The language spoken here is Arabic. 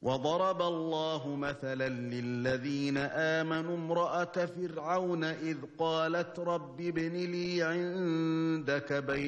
وضرب الله مثلا للذين آمنوا امرأة فرعون إذ قالت رب ابن لي عندك